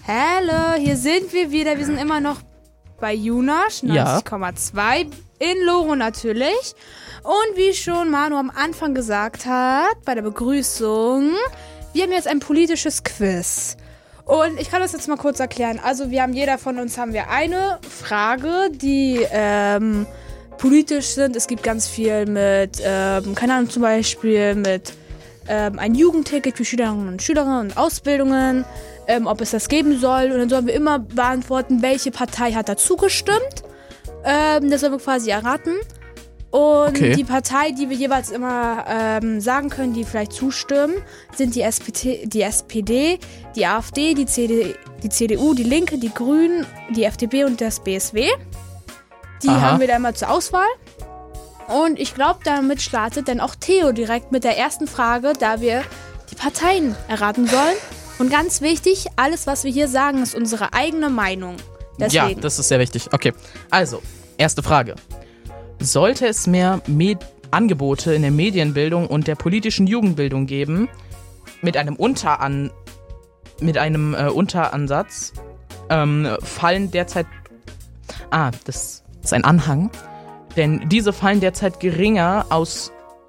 Hallo, hier sind wir wieder. Wir sind immer noch bei Junasch 90,2 in Loro natürlich. Und wie schon Manu am Anfang gesagt hat, bei der Begrüßung, wir haben jetzt ein politisches Quiz. Und ich kann das jetzt mal kurz erklären. Also jeder von uns haben eine Frage, die politisch sind. Es gibt ganz viel mit, keine Ahnung, zum Beispiel mit ein Jugendticket für Schülerinnen und Schüler und Ausbildungen, ob es das geben soll. Und dann sollen wir immer beantworten, welche Partei hat dazu gestimmt. Das sollen wir quasi erraten. Und die Partei, die wir jeweils immer sagen können, die vielleicht zustimmen, sind die SPD, die AfD, die CDU, die Linke, die Grünen, die FDP und das BSW. Die haben wir da immer zur Auswahl. Und ich glaube, damit startet dann auch Theo direkt mit der ersten Frage, da wir die Parteien erraten sollen. Und ganz wichtig, alles, was wir hier sagen, ist unsere eigene Meinung. Deswegen. Ja, das ist sehr wichtig. Okay, also, erste Frage. Sollte es mehr Angebote in der Medienbildung und der politischen Jugendbildung geben, mit einem Unteransatz, fallen derzeit... das ist ein Anhang. Denn diese fallen derzeit geringer aus...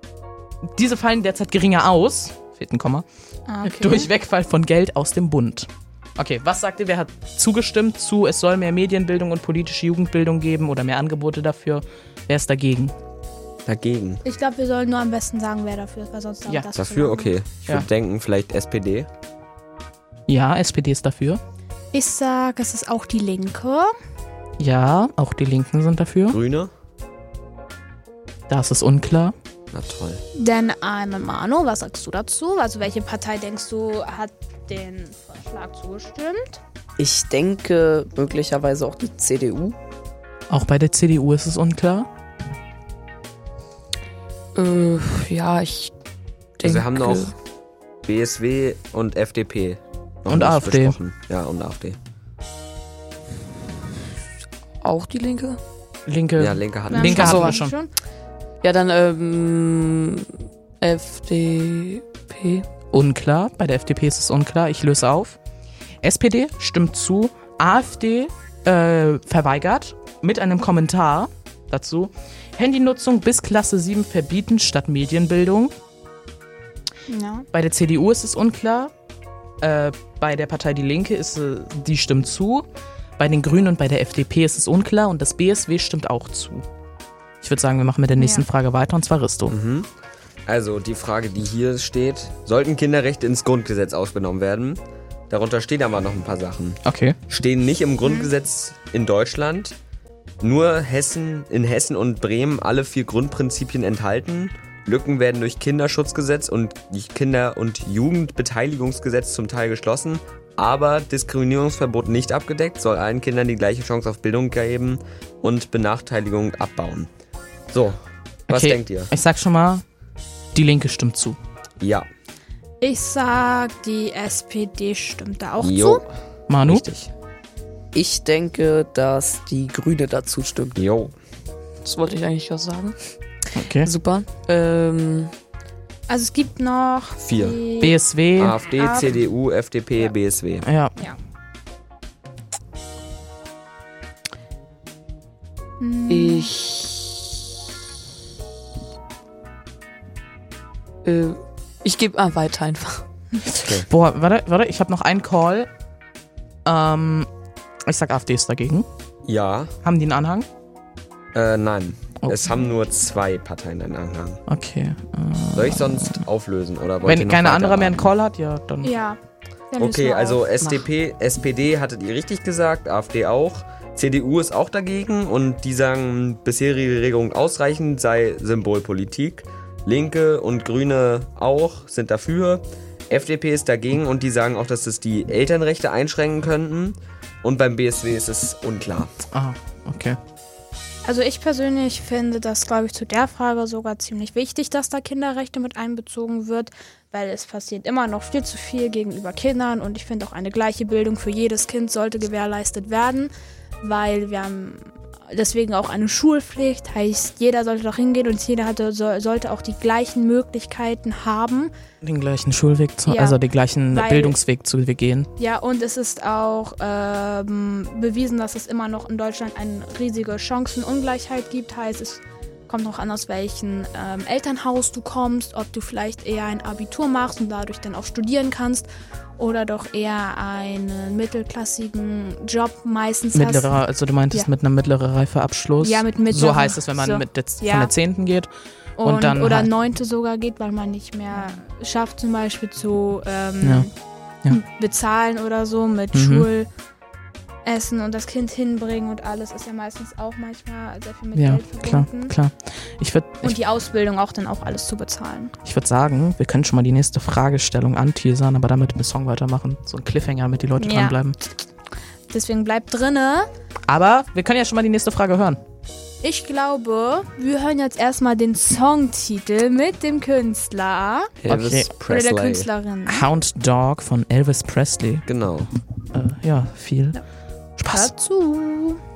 Fehlt ein Komma. Durch Wegfall von Geld aus dem Bund. Okay, was sagt ihr? Wer hat zugestimmt zu, es soll mehr Medienbildung und politische Jugendbildung geben oder mehr Angebote dafür? Wer ist dagegen? Dagegen? Ich glaube, wir sollen nur am besten sagen, wer dafür ist, weil sonst ja. das dafür? Okay. Ich würde denken, vielleicht SPD. Ja, SPD ist dafür. Ich sag, es ist auch die Linke. Ja, auch die Linken sind dafür. Grüne? Das ist unklar. Na toll. Dann einmal Manu, was sagst du dazu? Also welche Partei denkst du hat den Vorschlag zugestimmt? Ich denke möglicherweise auch die CDU. Auch bei der CDU ist es unklar. Ja, ich denke... Also wir haben noch BSW und FDP. Und AfD. Besprochen. Ja, und AfD. Auch die Linke? Ja, Linke hatten wir schon. Ja, dann FDP. Unklar. Bei der FDP ist es unklar. Ich löse auf. SPD stimmt zu. AfD verweigert mit einem Kommentar dazu. Handynutzung bis Klasse 7 verbieten statt Medienbildung. Ja. Bei der CDU ist es unklar. Bei der Partei Die Linke die stimmt zu. Bei den Grünen und bei der FDP ist es unklar. Und das BSW stimmt auch zu. Ich würde sagen, wir machen mit der nächsten Frage weiter, und zwar Risto. Also die Frage, die hier steht, sollten Kinderrechte ins Grundgesetz aufgenommen werden? Darunter stehen aber noch ein paar Sachen. Okay. Stehen nicht im Grundgesetz in Deutschland, nur in Hessen und Bremen alle 4 Grundprinzipien enthalten. Lücken werden durch Kinderschutzgesetz und Kinder- und Jugendbeteiligungsgesetz zum Teil geschlossen. Aber Diskriminierungsverbot nicht abgedeckt, soll allen Kindern die gleiche Chance auf Bildung geben und Benachteiligung abbauen. So, was denkt ihr? Ich sag schon mal, die Linke stimmt zu. Ja. Ich sag, die SPD stimmt da auch Jo. zu. Manu? Richtig. Ich denke, dass die Grüne dazu stimmt. Jo. Das wollte ich eigentlich auch sagen. Okay. Super. Also es gibt noch 4. die BSW. AfD, CDU, FDP, Ja. BSW. Ja. Ich gebe weiter einfach. Okay. Boah, warte, ich habe noch einen Call. Ich sag, AfD ist dagegen. Ja. Haben die einen Anhang? Nein. Okay. Es haben nur 2 Parteien einen Anhang. Okay. Soll ich sonst auflösen? Oder wollt ihr Wenn noch keine weiter andere mehr einen raten? Call hat, ja, dann. Ja. Dann lösen Okay, wir also auf. SPD hattet ihr richtig gesagt, AfD auch. CDU ist auch dagegen und die sagen, bisherige Regelung ausreichend, sei Symbolpolitik. Linke und Grüne auch sind dafür. FDP ist dagegen und die sagen auch, dass es die Elternrechte einschränken könnten. Und beim BSW ist es unklar. Ah, okay. Also ich persönlich finde das, glaube ich, zu der Frage sogar ziemlich wichtig, dass da Kinderrechte mit einbezogen wird, weil es passiert immer noch viel zu viel gegenüber Kindern und ich finde auch eine gleiche Bildung für jedes Kind sollte gewährleistet werden, weil wir haben deswegen auch eine Schulpflicht, heißt, jeder sollte doch hingehen und jeder sollte auch die gleichen Möglichkeiten haben. Den gleichen Schulweg, also den gleichen Bildungsweg zu gehen. Ja, und es ist auch bewiesen, dass es immer noch in Deutschland eine riesige Chancenungleichheit gibt. Heißt, es kommt noch an, aus welchem Elternhaus du kommst, ob du vielleicht eher ein Abitur machst und dadurch dann auch studieren kannst oder doch eher einen mittelklassigen Job meistens hast. Also du meintest mit einem mittleren Reifeabschluss? Ja, mit mittlerer. So heißt es, wenn man von der 10. geht. Und dann oder 9. sogar geht, weil man nicht mehr schafft, zum Beispiel zu bezahlen oder so mit Schulessen und das Kind hinbringen und alles ist ja meistens auch manchmal sehr viel mit Geld verbunden. Klar. Und die Ausbildung auch dann auch alles zu bezahlen. Ich würde sagen, wir können schon mal die nächste Fragestellung anteasern, aber damit mit dem Song weitermachen. So ein Cliffhanger, damit die Leute dranbleiben. Deswegen bleibt drinne. Aber wir können ja schon mal die nächste Frage hören. Ich glaube, wir hören jetzt erstmal den Songtitel mit dem Künstler. Elvis Presley. Oder der Künstlerin. Hound Dog von Elvis Presley. Genau. Viel Spaß. Dazu.